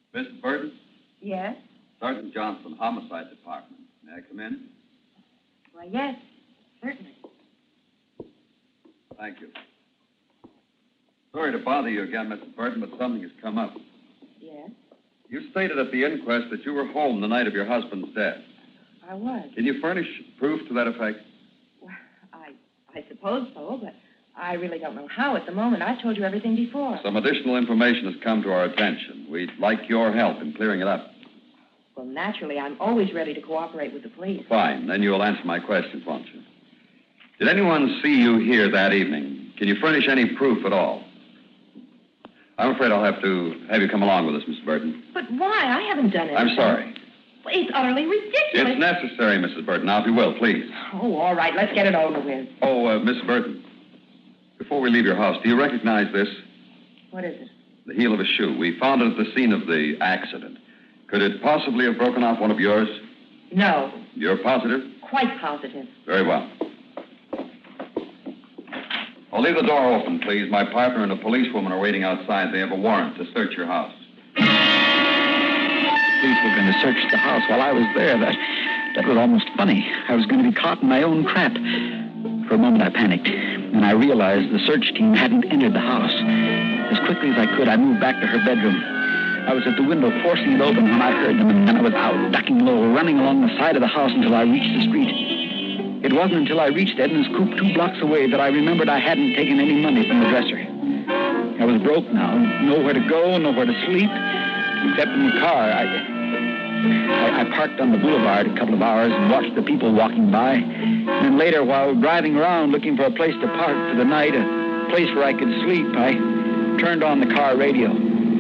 Mrs. Burton? Yes? Sergeant Johnson, Homicide Department. May I come in? Why, yes, certainly. Thank you. Sorry to bother you again, Mrs. Burton, but something has come up. Yes? You stated at the inquest that you were home the night of your husband's death. I was. Can you furnish proof to that effect? Well, I suppose so, but I really don't know how at the moment. I've told you everything before. Some additional information has come to our attention. We'd like your help in clearing it up. Well, naturally, I'm always ready to cooperate with the police. Fine. Then you'll answer my questions, won't you? Did anyone see you here that evening? Can you furnish any proof at all? I'm afraid I'll have to have you come along with us, Mrs. Burton. But why? I haven't done anything. I'm sorry. Well, it's utterly ridiculous. It's necessary, Mrs. Burton. Now, if you will, please. Oh, all right. Let's get it over with. Oh, Miss Burton, before we leave your house, do you recognize this? What is it? The heel of a shoe. We found it at the scene of the accident. Could it possibly have broken off one of yours? No. You're positive? Quite positive. Very well. Oh, leave the door open, please. My partner and a policewoman are waiting outside. They have a warrant to search your house. The police were going to search the house while I was there. That was almost funny. I was going to be caught in my own trap. For a moment, I panicked, and I realized the search team hadn't entered the house. As quickly as I could, I moved back to her bedroom. I was at the window forcing it open when I heard them, and then I was out, ducking low, running along the side of the house until I reached the street. It wasn't until I reached Edna's coop 2 blocks away that I remembered I hadn't taken any money from the dresser. I was broke now, nowhere to go, nowhere to sleep, except in the car. I parked on the boulevard a couple of hours and watched the people walking by. And then later, while driving around looking for a place to park for the night, a place where I could sleep, I turned on the car radio.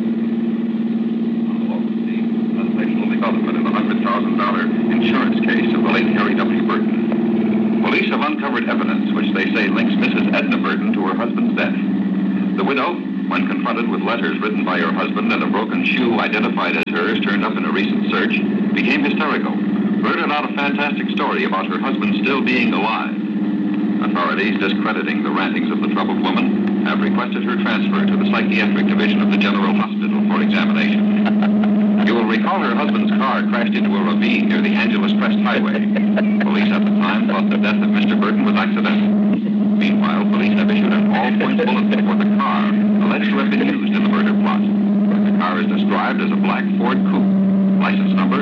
Sensational development in the $100,000 insurance case of the late Harry W. Burton. Police have uncovered evidence which they say links Mrs. Edna Burton to her husband's death. The widow, when confronted with letters written by her husband and a broken shoe identified as hers turned up in a recent search, became hysterical, blurted out a fantastic story about her husband still being alive. Authorities, discrediting the rantings of the troubled woman, have requested her transfer to the psychiatric division of the General Hospital for examination. You will recall her husband's car crashed into a ravine near the Angeles Crest Highway. Police at the time thought the death of Mr. Burton was accidental. Meanwhile, police have issued an all-point bulletin for the car alleged to have been used in the murder plot. The car is described as a black Ford Coupe, license number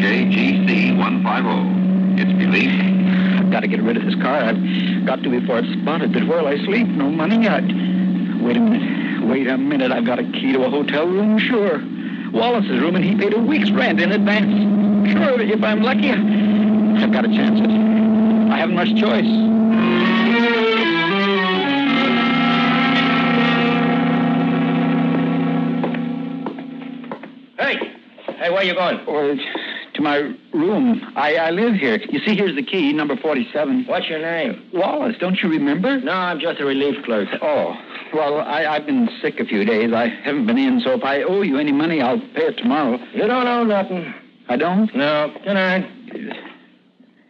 JGC150. It's believed... I've got to get rid of this car. I've got to before it's spotted. But where'll I sleep? No money. Wait a minute. I've got a key to a hotel room, sure. Wallace's room, and he paid a week's rent in advance. Sure, if I'm lucky, I've got a chance. I haven't much choice. Hey, where you going? Well, to my room. I live here. You see, here's the key, number 47. What's your name? Wallace, don't you remember? No, I'm just a relief clerk. Oh, well, I've been sick a few days. I haven't been in, so if I owe you any money, I'll pay it tomorrow. You don't owe nothing. I don't? No. Good night.